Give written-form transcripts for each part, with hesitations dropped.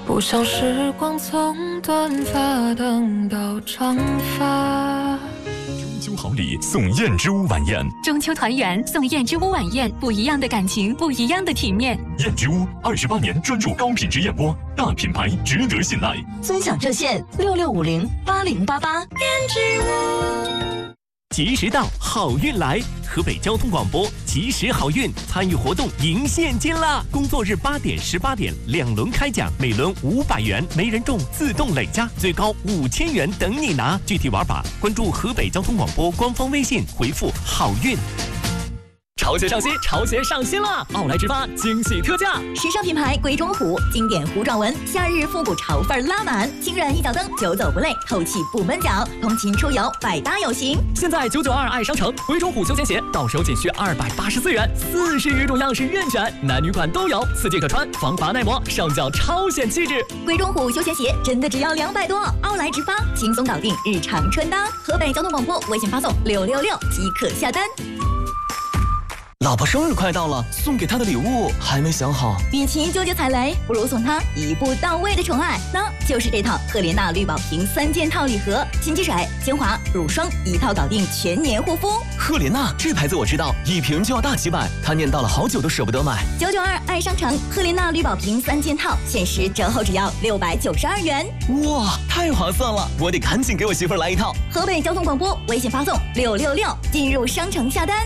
不想时光从短发等到长发。 中秋好礼送燕之屋晚宴， 中秋团圆送燕之屋晚宴，不一样的感情，不一样的体面。 燕之屋28年专注高品质燕窝，大品牌值得信赖。 尊享热线66508088。 燕之屋。 及时到，好运来！河北交通广播及时好运参与活动赢现金啦！工作日8点、18点2轮开奖，每轮500元，没人中自动累加，最高5000元等你拿。具体玩法关注河北交通广播官方微信，回复好运。 潮鞋上新，潮鞋上新了！奥莱直发惊喜特价， 时尚品牌鬼冢虎，经典糊状纹，夏日复古潮范拉满，轻软一脚蹬，久走不累，透气不闷脚，通勤出游百搭有型。 现在992爱商城鬼冢虎休闲鞋到手仅需284元，40余种样式任选，男女款都有，4季可穿，防滑耐磨，上脚超显气质。 鬼冢虎休闲鞋真的只要200多，奥莱直发轻松搞定日常穿搭。河北交通广播微信发送666即可下单。 老婆生日快到了，送给她的礼物还没想好。 与其纠结踩雷，不如送她一步到位的宠爱，那就是这套赫莲娜绿宝瓶3件套礼盒，洗肌水、精华、乳霜一套搞定全年护肤。 赫莲娜这牌子我知道，一瓶就要大几百，她念叨了好久都舍不得买。 992爱商城赫莲娜绿宝瓶3件套，限时折后只要692元。 哇，太划算了，我得赶紧给我媳妇儿来一套。 河北交通广播微信发送666进入商城下单。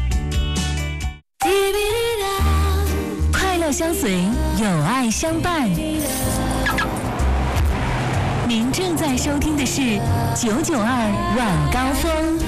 快乐相随，有爱相伴。您正在收听的是992晚高峰。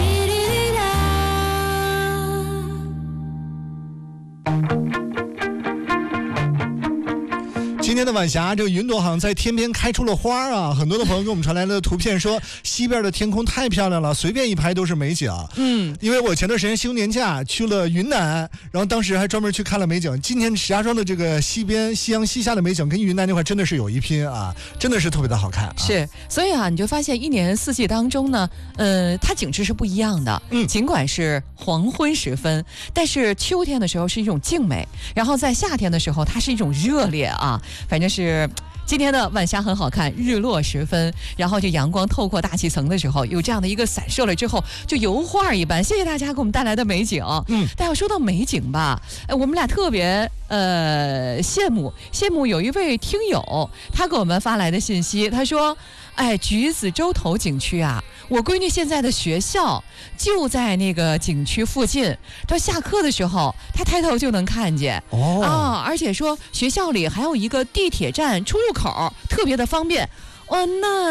今天的晚霞，这个云朵好像在天边开出了花啊！很多的朋友给我们传来了图片，说西边的天空太漂亮了，随便一拍都是美景。因为我前段时间休年假去了云南，然后当时还专门去看了美景。今天石家庄的这个西边夕阳西下的美景，跟云南那块真的是有一拼啊，真的是特别的好看啊。 是，所以你就发现一年四季当中呢，它景致是不一样的。尽管是黄昏时分，但是秋天的时候是一种静美，然后在夏天的时候它是一种热烈啊。反正是今天的晚霞很好看，日落时分，然后就阳光透过大气层的时候，有这样的一个散射了之后，就油画一般。谢谢大家给我们带来的美景。但要说到美景吧，我们俩特别羡慕有一位听友，他给我们发来的信息，他说：“哎，橘子洲头景区啊，我闺女现在的学校就在那个景区附近，她下课的时候，她抬头就能看见。而且说学校里还有一个地铁站出入口，特别的方便。那